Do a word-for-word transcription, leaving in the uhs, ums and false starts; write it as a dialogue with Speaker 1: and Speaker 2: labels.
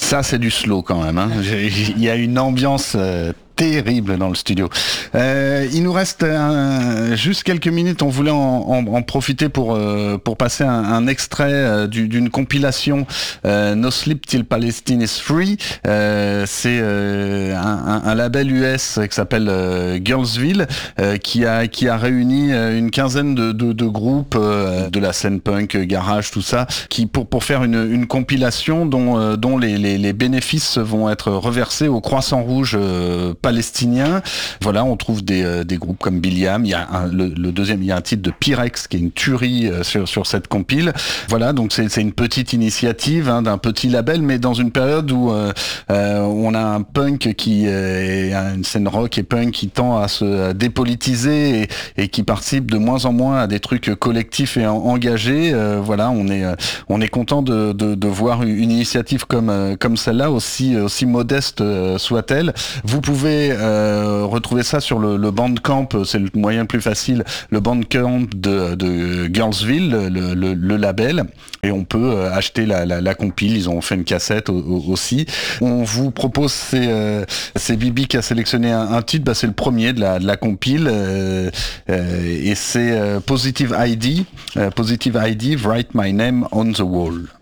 Speaker 1: Ça, c'est du slow quand même. Hein. Il y a une ambiance euh, terrible dans le studio. Euh, il nous reste un, juste quelques minutes. On voulait en, en, en profiter pour euh, pour passer un, un extrait euh, du, d'une compilation euh, No Sleep Till Palestine is Free. Euh, c'est euh, un, un label U S qui s'appelle euh, Girlsville euh, qui a qui a réuni une quinzaine de, de, de groupes euh, de la scène punk, garage, tout ça, qui pour pour faire une, une compilation dont euh, dont les, les les bénéfices vont être reversés au Croissant Rouge euh, palestinien. Voilà, on trouve des, euh, des groupes comme Biliam. Il y a un, le, le deuxième, il y a un titre de Pyrex qui est une tuerie euh, sur, sur cette compile. Voilà, donc c'est, c'est une petite initiative hein, d'un petit label, mais dans une période où euh, euh, on a un punk qui euh, est une scène rock et punk qui tend à se dépolitiser et, et qui participe de moins en moins à des trucs collectifs et en, engagés. Euh, voilà, on est euh, on est content de, de, de voir une initiative comme euh, comme celle-là, aussi aussi modeste euh, soit-elle. Vous pouvez Euh, retrouver ça sur le, le Bandcamp, c'est le moyen le plus facile, le Bandcamp de, de Girlsville, le, le, le label, et on peut euh, acheter la, la, la compile. Ils ont fait une cassette au, au, aussi. On vous propose, c'est, euh, c'est Bibi qui a sélectionné un, un titre, bah, c'est le premier de la, de la compile, euh, euh, et c'est euh, Positive I D, euh, Positive I D, Write My Name on the Wall.